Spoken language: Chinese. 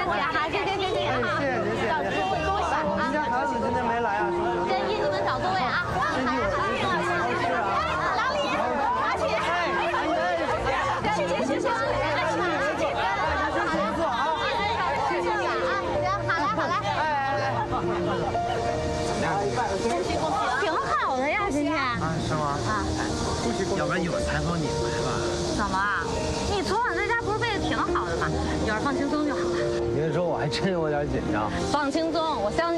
呀，好，谢谢。 谢谢您，谢谢。 找座位多少啊？ 我们家孩子今天没来啊，是不是？ 建议你们找座位啊。 建议我们好吃啊。 老李，阿姐，谢谢。挺好的呀，今天。 啊，是吗？啊，要不然一会儿采访你来吧。 怎么啊？你昨晚在家不是背的挺好的吗？有点放轻松就好了。 别说，我还真有点紧张。 放轻松，我相信。